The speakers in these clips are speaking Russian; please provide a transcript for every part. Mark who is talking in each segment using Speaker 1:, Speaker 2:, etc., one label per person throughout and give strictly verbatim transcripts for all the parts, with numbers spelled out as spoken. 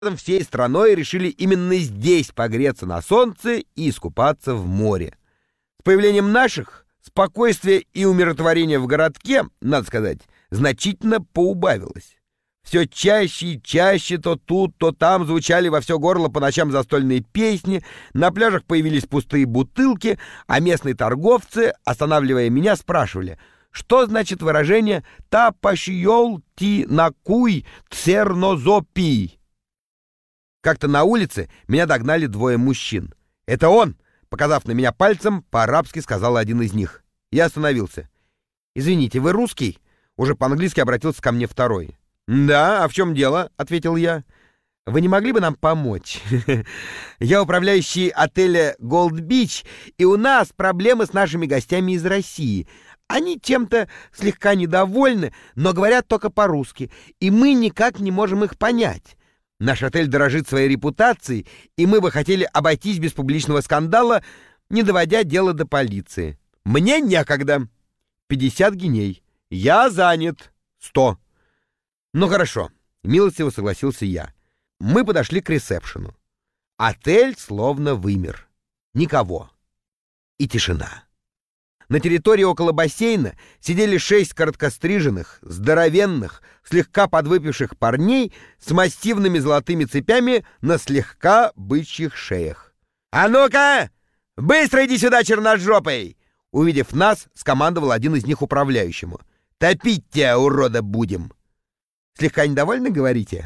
Speaker 1: всей страной решили именно здесь погреться на солнце и искупаться в море. С появлением наших спокойствие и умиротворение в городке, надо сказать, значительно поубавилось. Все чаще и чаще то тут, то там звучали во все горло по ночам застольные песни, на пляжах появились пустые бутылки, а местные торговцы, останавливая меня, спрашивали, что значит выражение «та пашьёл ти накуй цернозопий». Как-то на улице меня догнали двое мужчин. «Это он!» — показав на меня пальцем, по-арабски сказал один из них. Я остановился. «Извините, вы русский?» Уже по-английски обратился ко мне второй. «Да, а в чем дело?» — ответил я. «Вы не могли бы нам помочь? Я управляющий отеля Gold Beach, и у нас проблемы с нашими гостями из России. Они чем-то слегка недовольны, но говорят только по-русски, и мы никак не можем их понять. Наш отель дорожит своей репутацией, и мы бы хотели обойтись без публичного скандала, не доводя дело до полиции. Мне некогда. пятьдесят гиней. Я занят. сто. Ну хорошо, милостиво согласился я. Мы подошли к ресепшену. Отель словно вымер. Никого. И тишина. На территории около бассейна сидели шесть короткостриженных, здоровенных, слегка подвыпивших парней с массивными золотыми цепями на слегка бычьих шеях. «А ну-ка! Быстро иди сюда, черножопый!» Увидев нас, скомандовал один из них управляющему. «Топить тебя, урода, будем!» «Слегка недовольны, говорите?»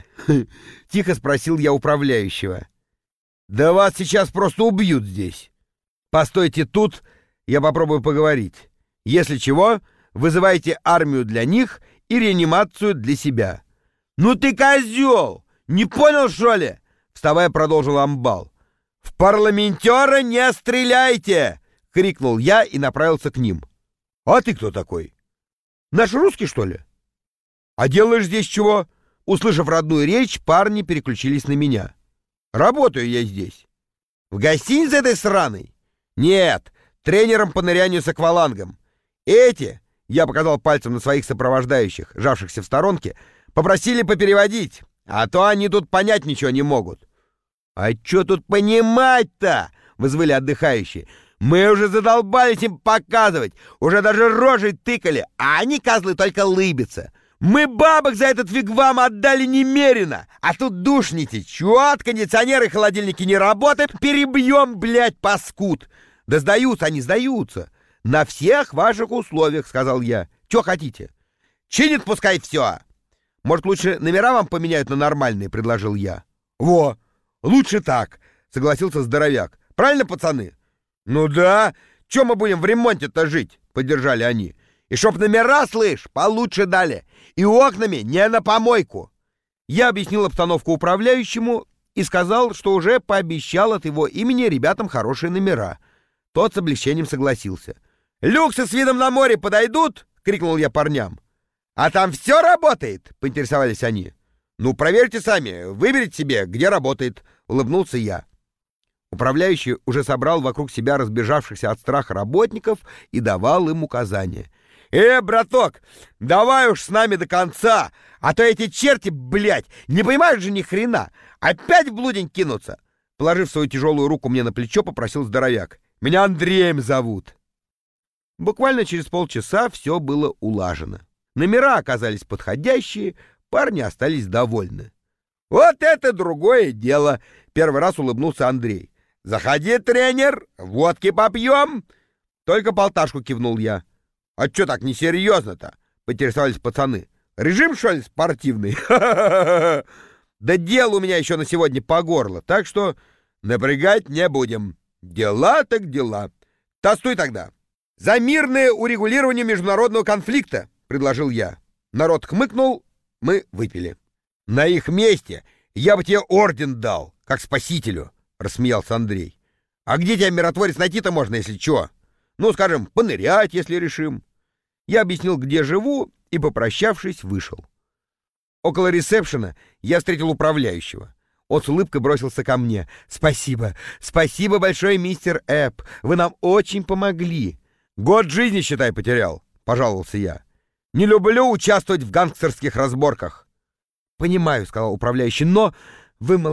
Speaker 1: — тихо спросил я управляющего. «Да вас сейчас просто убьют здесь. Постойте тут, я попробую поговорить. Если чего, вызывайте армию для них и реанимацию для себя». «Ну ты козел! Не понял, что ли?» — вставая, продолжил амбал. «В парламентера не стреляйте!» — крикнул я и направился к ним. «А ты кто такой? Наш русский, что ли? А делаешь здесь чего?» Услышав родную речь, парни переключились на меня. «Работаю я здесь». «В гостинице этой сраной?» «Нет, тренером по нырянию с аквалангом. Эти, я показал пальцем на своих сопровождающих, жавшихся в сторонке, попросили попереводить, а то они тут понять ничего не могут». «А что тут понимать-то?» — вызвали отдыхающие. «Мы уже задолбались им показывать, уже даже рожей тыкали, а они, козлы, только лыбятся. Мы бабок за этот вигвам отдали немерено, а тут душните. Чё, кондиционеры и холодильники не работают? Перебьем, блядь, паскуд!» «Да сдаются они, сдаются. На всех ваших условиях», — сказал я. «Чё хотите?» «Чинит пускай все. Может, лучше номера вам поменяют на нормальные», — предложил я. «Во, лучше так», — согласился здоровяк. «Правильно, пацаны?» «Ну да. Чё мы будем в ремонте-то жить?» — поддержали они. «И чтоб номера, слышь, получше дали. И окнами не на помойку». Я объяснил обстановку управляющему и сказал, что уже пообещал от его имени ребятам хорошие номера. Тот с облегчением согласился. «Люксы с видом на море подойдут?» — крикнул я парням. «А там все работает?» — поинтересовались они. «Ну, проверьте сами, выберите себе, где работает», — улыбнулся я. Управляющий уже собрал вокруг себя разбежавшихся от страха работников и давал им указания. «Э, браток, давай уж с нами до конца, а то эти черти, блядь, не понимают же ни хрена, опять в блудень кинутся!» Положив свою тяжелую руку мне на плечо, попросил здоровяк. «Меня Андреем зовут». Буквально через полчаса все было улажено. Номера оказались подходящие, парни остались довольны. «Вот это другое дело!» — первый раз улыбнулся Андрей. «Заходи, тренер, водки попьем!» «Только полташку», — кивнул я. «А чё так несерьезно-то?» — поинтересовались пацаны. «Режим, что ли, спортивный?» «Да дело у меня еще на сегодня по горло, так что напрягать не будем. Дела так дела. Тостуй тогда». «За мирное урегулирование международного конфликта», — предложил я. Народ хмыкнул, мы выпили. «На их месте я бы тебе орден дал, как спасителю», — рассмеялся Андрей. «А где тебя, миротворец, найти-то можно, если чё? Ну, скажем, понырять, если решим». Я объяснил, где живу, и, попрощавшись, вышел. Около ресепшена я встретил управляющего. Он с улыбкой бросился ко мне. «Спасибо, спасибо большое, мистер Эпп, вы нам очень помогли». «Год жизни, считай, потерял», — пожаловался я. «Не люблю участвовать в гангстерских разборках». «Понимаю», — сказал управляющий, — «но Вы